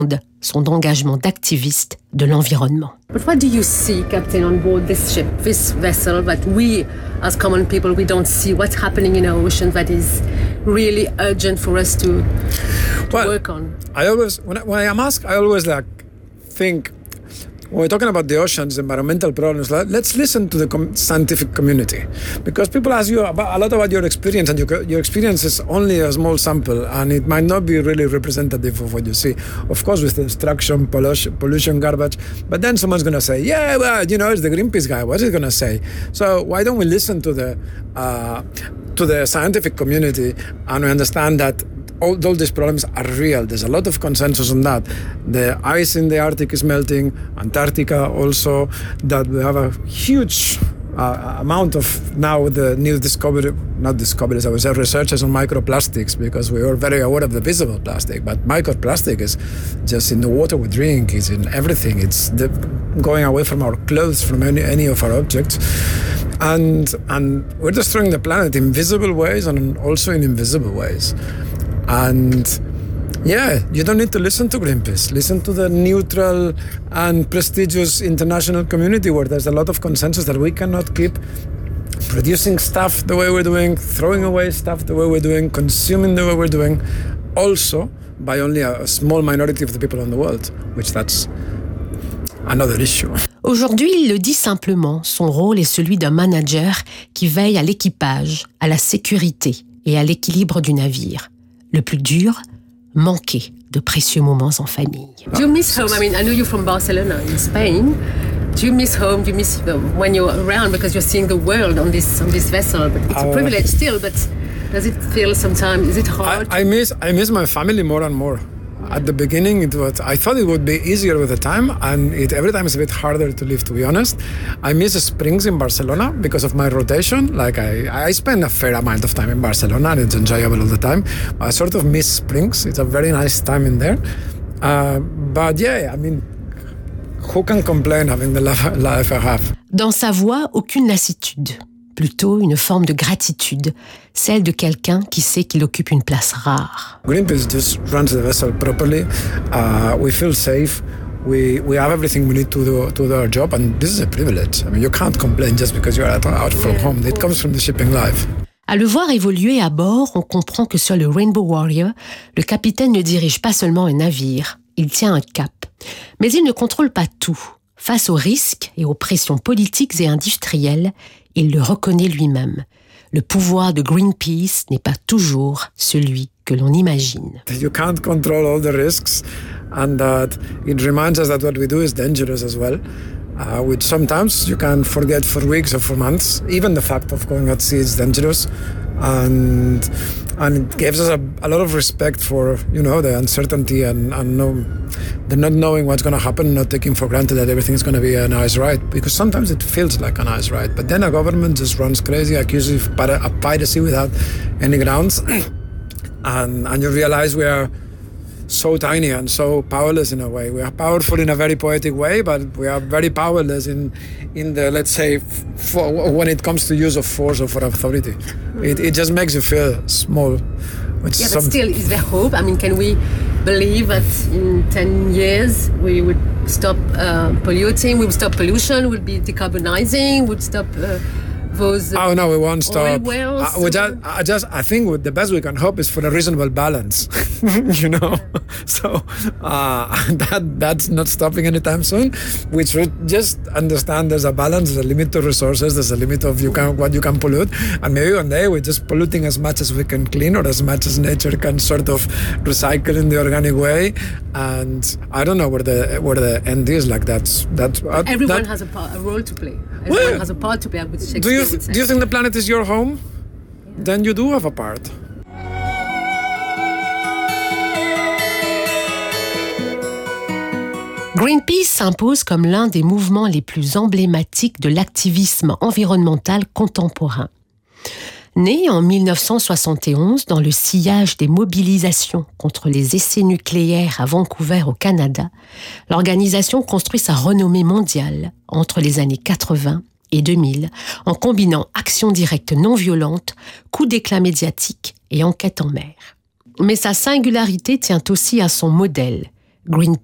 son engagement d'activiste de l'environnement. But what do you see, Captain, on board this ship, this vessel, that we, as common people, we don't see what's happening in our ocean that is really urgent for us to work on? I always, when I'm asked, I always think, when we're talking about the oceans, environmental problems, let's listen to the scientific community. Because people ask you a lot about your experience, and your experience is only a small sample, and it might not be really representative of what you see. Of course, with destruction, pollution, garbage, but then someone's going to say, yeah, well, it's the Greenpeace guy. What's he going to say? So why don't we listen to the scientific community and we understand that all these problems are real. There's a lot of consensus on that. The ice in the Arctic is melting, Antarctica also, that we have a huge amount of now the new researches on microplastics, because we are very aware of the visible plastic, but microplastic is just in the water we drink, it's in everything. It's going away from our clothes, from any of our objects. And we're destroying the planet in visible ways and also in invisible ways. And yeah, you don't need to listen to Greenpeace. Listen to the neutral and prestigious international community where there's a lot of consensus that we cannot keep producing stuff the way we're doing, throwing away stuff the way we're doing, consuming the way we're doing, also by only a small minority of the people in the world, which that's another issue. Aujourd'hui, il le dit simplement, son rôle est celui d'un manager qui veille à l'équipage, à la sécurité et à l'équilibre du navire. Le plus dur, manquer de précieux moments en famille. Do you miss home? I mean, I know you're from Barcelona in Spain. Do you miss home? Do you miss when you're around, because you're seeing the world on this vessel? But it's a privilege still. But does it feel sometimes? Is it hard? I miss my family more and more. At the beginning, I thought it would be easier with the time, and every time it's a bit harder to live, to be honest. I miss springs in Barcelona because of my rotation. Like I spend a fair amount of time in Barcelona, and it's enjoyable all the time. I sort of miss springs. It's a very nice time in there. But yeah, I mean, who can complain having the life I have? Dans sa voix, aucune lassitude. Plutôt une forme de gratitude, celle de quelqu'un qui sait qu'il occupe une place rare. Greenpeace just runs the vessel properly. We feel safe. We have everything we need to do our job, and this is a privilege. I mean, you can't complain just because you're out from home. It comes from the shipping life. À le voir évoluer à bord, on comprend que sur le Rainbow Warrior, le capitaine ne dirige pas seulement un navire, il tient un cap. Mais il ne contrôle pas tout. Face aux risques et aux pressions politiques et industrielles, il le reconnaît lui-même. Le pouvoir de Greenpeace n'est pas toujours celui que l'on imagine. You can't control all the risks, and that it reminds us that what we do is dangerous as well. Which sometimes you can forget for weeks or for months. Even the fact of going at sea is dangerous, and it gives us a lot of respect for the uncertainty and the not knowing what's going to happen, not taking for granted that everything is going to be a nice ride, because sometimes it feels like a nice ride, but then a government just runs crazy, accuses of piracy without any grounds, and you realize we are so tiny and so powerless in a way. We are powerful in a very poetic way, but we are very powerless in the, let's say, when it comes to use of force or for authority. It just makes you feel small. But still, is there hope? I mean, can we believe that in 10 years we would stop polluting, we would stop pollution, we'll be decarbonizing, we'd stop those oh no, we won't stop. Wells? I think the best we can hope is for a reasonable balance, So that's not stopping anytime soon. We should just understand there's a balance, there's a limit to resources, there's a limit of what you can pollute, and maybe one day we're just polluting as much as we can clean, or as much as nature can sort of recycle in the organic way. And I don't know where the end is. Like that's everyone has a role to play. Everyone has a part to play. Do you think the planet is your home? Yeah. Then you do have a part. Greenpeace s'impose comme l'un des mouvements les plus emblématiques de l'activisme environnemental contemporain. Né en 1971 dans le sillage des mobilisations contre les essais nucléaires à Vancouver au Canada, l'organisation construit sa renommée mondiale entre les années 80 et 2000 en combinant actions directes non violentes, coups d'éclat médiatiques et enquêtes en mer. Mais sa singularité tient aussi à son modèle, Greenpeace